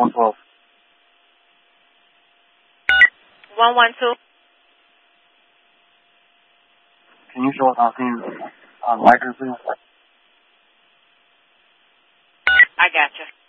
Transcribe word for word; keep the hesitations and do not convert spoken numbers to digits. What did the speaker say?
one twelve. one one two. Can you show us how things on Liker, please? I got you.